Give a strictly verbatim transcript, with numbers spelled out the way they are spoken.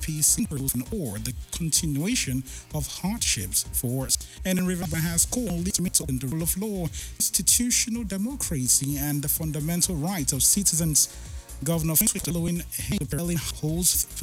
P C or the continuation of hardships for us. And in River has called in the rule of law, institutional democracy, and the fundamental rights of citizens. Governor following holds